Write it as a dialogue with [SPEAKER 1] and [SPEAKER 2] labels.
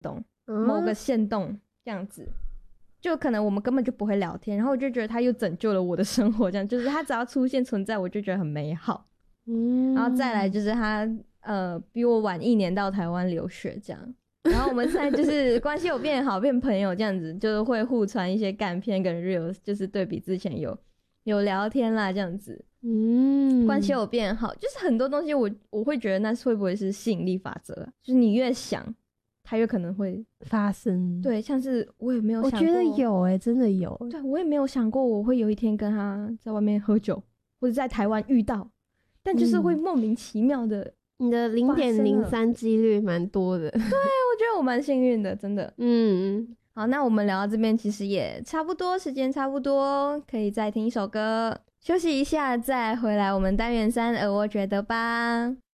[SPEAKER 1] 动，某个限动这样子，就可能我们根本就不会聊天，然后我就觉得他又拯救了我的生活，这样就是他只要出现存在，我就觉得很美好。然后再来就是他比我晚1年到台湾留学这样，然后我们现在就是关系有变好，变朋友这样子，就是会互传一些干片跟 reels， 就是对比之前有聊天啦这样子。关系有变好，就是很多东西我会觉得那会不会是吸引力法则啊？就是你越想它越可能会
[SPEAKER 2] 发生。
[SPEAKER 1] 对，像是我也没有想过，
[SPEAKER 2] 我觉得有真的有。
[SPEAKER 1] 对，我也没有想过我会有一天跟他在外面喝酒，或者在台湾遇到，但就是会莫名其妙的。
[SPEAKER 2] 你的0.03几率蛮多的。对，我
[SPEAKER 1] 觉得我蛮幸运的，真的。好，那我们聊到这边其实也差不多，时间差不多，可以再听一首歌，休息一下，再回来我们单元3，我觉得吧。